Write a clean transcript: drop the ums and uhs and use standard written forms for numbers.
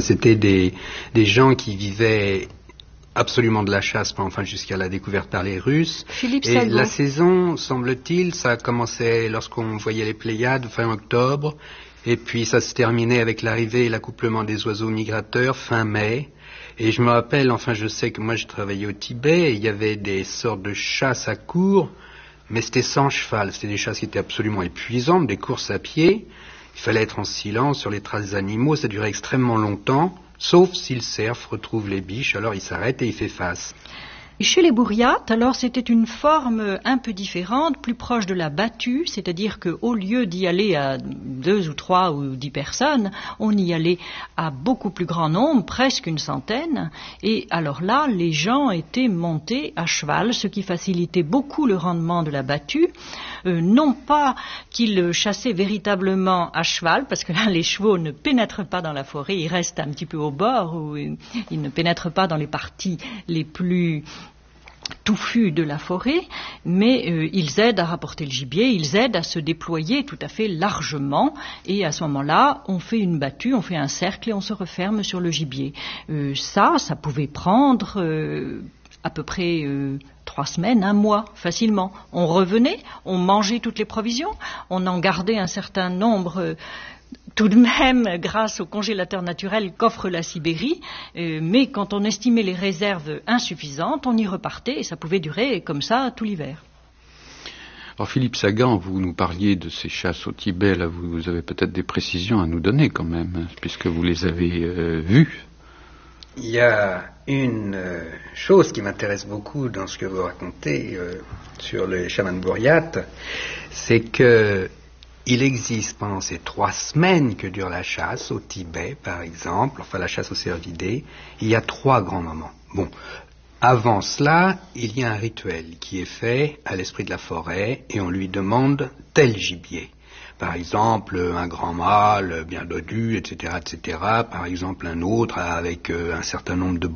C'était des gens qui vivaient absolument de la chasse, enfin jusqu'à la découverte par les Russes. Philippe Et Sagot. la saison, semble-t-il, ça commençait lorsqu'on voyait les Pléiades fin octobre, et puis ça se terminait avec l'arrivée et l'accouplement des oiseaux migrateurs fin mai. Et je me rappelle, je sais que moi je travaillais au Tibet, et il y avait des sortes de chasses à courre, mais c'était sans cheval, c'était des chasses qui étaient absolument épuisantes, des courses à pied. Il fallait être en silence sur les traces des animaux, ça durait extrêmement longtemps. Sauf si le cerf retrouve les biches, alors il s'arrête et il fait face. Chez les Bouriates, alors c'était une forme un peu différente, plus proche de la battue, c'est-à-dire qu'au lieu d'y aller à 2 ou 3 ou 10 personnes, on y allait à beaucoup plus grand nombre, presque une centaine, et alors là, les gens étaient montés à cheval, ce qui facilitait beaucoup le rendement de la battue. Non pas qu'ils chassaient véritablement à cheval, parce que là, les chevaux ne pénètrent pas dans la forêt, ils restent un petit peu au bord, ou ils ne pénètrent pas dans les parties les plus touffus de la forêt, mais ils aident à rapporter le gibier, ils aident à se déployer tout à fait largement, et à ce moment-là, on fait une battue, on fait un cercle et on se referme sur le gibier. Ça pouvait prendre à peu près 3 semaines, 1 mois, facilement. On revenait, on mangeait toutes les provisions, on en gardait un certain nombre tout de même grâce au congélateur naturel qu'offre la Sibérie, mais quand on estimait les réserves insuffisantes, on y repartait et ça pouvait durer comme ça tout l'hiver. Alors Philippe Sagan, vous nous parliez de ces chasses au Tibet, là vous avez peut-être des précisions à nous donner quand même, puisque vous les avez vues. Il y a une chose qui m'intéresse beaucoup dans ce que vous racontez sur les chamans bouriates, c'est que il existe pendant ces 3 semaines que dure la chasse au Tibet, par exemple, la chasse aux cervidés, il y a 3 grands moments. Bon, avant cela, il y a un rituel qui est fait à l'esprit de la forêt et on lui demande tel gibier. Par exemple, un grand mâle bien dodu, etc., etc. Par exemple, un autre avec un certain nombre de